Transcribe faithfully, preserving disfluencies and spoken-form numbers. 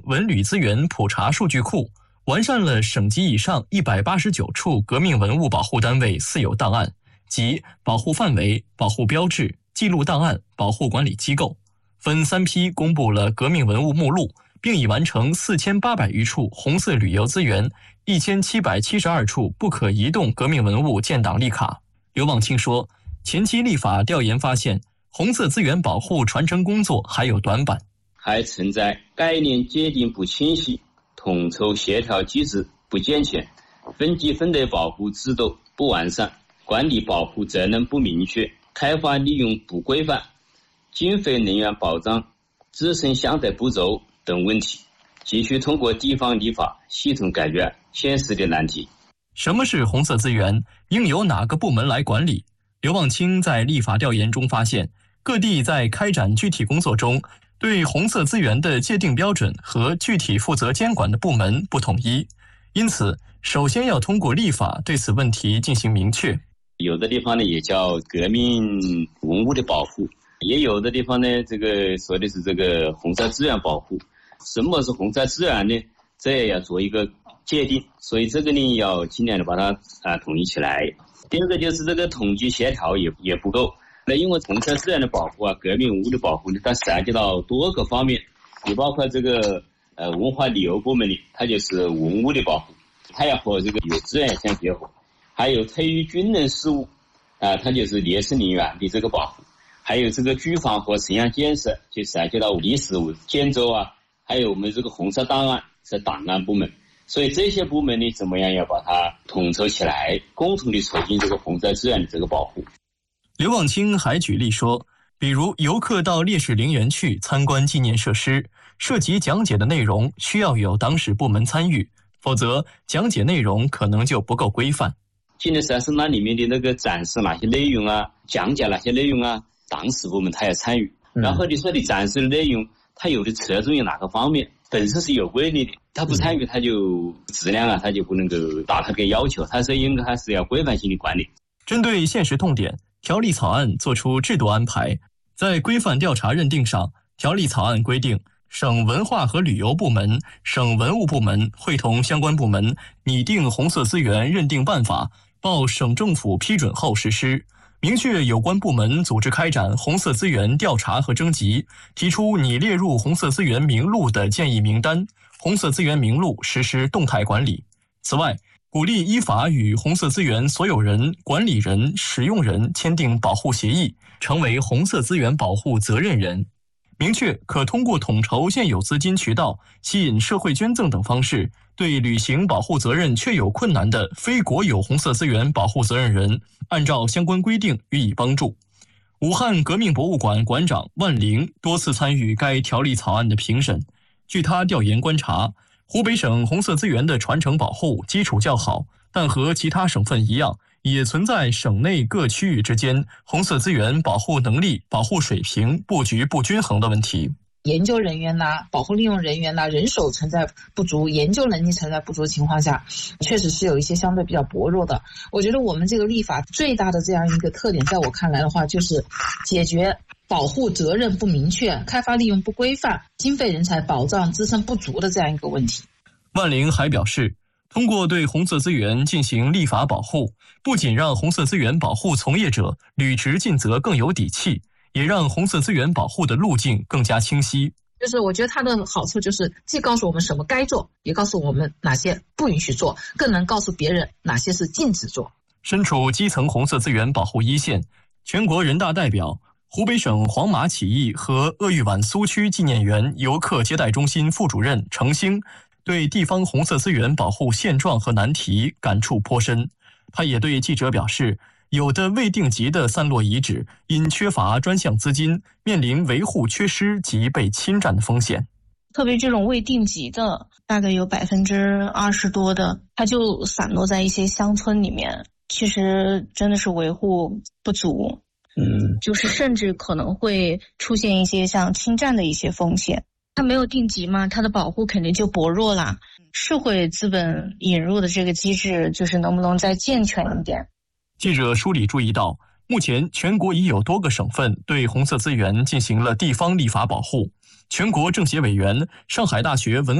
文旅资源普查数据库，完善了省级以上一百八十九处革命文物保护单位私有档案，即保护范围、保护标志、记录档案、保护管理机构，分三批公布了革命文物目录，并已完成四千八百余处红色旅游资源、一千七百七十二处不可移动革命文物建档立卡。刘望清说，前期立法调研发现，红色资源保护传承工作还有短板， 还存在概念界定不清晰、统筹协调机制不健全、分级分类保护制度不完善、管理保护责任不明确、开发利用不规范、经费人员保障、自身相对不周等问题，继续通过地方立法系统解决现实的难题。 什么是红色资源？应由哪个部门来管理？刘望清在立法调研中发现，各地在开展具体工作中，对红色资源的界定标准和具体负责监管的部门不统一，因此首先要通过立法对此问题进行明确。 有的地方呢也叫革命文物的保护，也有的地方呢这个说的是这个红色资源保护。什么是红色资源呢？这也要做一个界定，所以这个呢要尽量的把它啊统一起来。第二个就是这个统计协调也也不够，那因为红色资源的保护啊、革命文物的保护呢，它涉及到多个方面，也包括这个呃文化旅游部门的，它就是文物的保护，它要和这个有资源相结合；还有特于军人事务啊、呃，它就是烈士陵园的这个保护；还有这个住房和城乡建设，就涉及到历史建筑啊，还有我们这个红色档案是档案部门。所以这些部门呢，怎么样要把它统筹起来，共同的促进这个红色资源的这个保护。 刘望清还举例说，比如游客到烈士陵园去参观纪念设施，涉及讲解的内容需要有党史部门参与，否则讲解内容可能就不够规范。 纪念设施那里面的那个展示哪些内容啊，讲解哪些内容啊，党史部门它要参与。嗯、然后你说的展示的内容，它有的侧重于哪个方面，本身是有规律的，他不参与，他就质量啊，他就不能够达他这个要求，他是应该还是要规范性的管理。 针对现实痛点，条例草案作出制度安排，在规范调查认定上，条例草案规定，省文化和旅游部门、省文物部门会同相关部门拟定红色资源认定办法，报省政府批准后实施。明确有关部门组织开展红色资源调查和征集，提出拟列入红色资源名录的建议名单，红色资源名录实施动态管理。此外，鼓励依法与红色资源所有人、管理人、使用人签订保护协议，成为红色资源保护责任人。明确可通过统筹现有资金渠道、吸引社会捐赠等方式，对履行保护责任确有困难的非国有红色资源保护责任人，按照相关规定予以帮助。武汉革命博物馆馆长万灵多次参与该条例草案的评审。据他调研观察，湖北省红色资源的传承保护基础较好，但和其他省份一样，也存在省内各区域之间红色资源保护能力、保护水平、布局不均衡的问题。 研究人员呐、啊、保护利用人员呐、啊、人手存在不足、研究能力存在不足的情况下，确实是有一些相对比较薄弱的。我觉得我们这个立法最大的这样一个特点，在我看来的话，就是解决保护责任不明确、开发利用不规范、经费人才保障自身不足的这样一个问题。 万灵还表示，通过对红色资源进行立法保护，不仅让红色资源保护从业者履职尽责更有底气，也让红色资源保护的路径更加清晰。 就是我觉得它的好处就是既告诉我们什么该做，也告诉我们哪些不允许做，更能告诉别人哪些是禁止做。 身处基层红色资源保护一线，全国人大代表、湖北省黄马起义和鄂豫皖苏区纪念园游客接待中心副主任程兴对地方红色资源保护现状和难题感触颇深。他也对记者表示，有的未定级的散落遗址因缺乏专项资金，面临维护缺失及被侵占的风险。 特别这种未定级的，大概有百分之二十多的，它就散落在一些乡村里面，其实真的是维护不足。嗯，就是甚至可能会出现一些像侵占的一些风险。它没有定级嘛，它的保护肯定就薄弱啦。社会资本引入的这个机制，就是能不能再健全一点？ 记者梳理注意到，目前全国已有多个省份对红色资源进行了地方立法保护。全国政协委员、上海大学文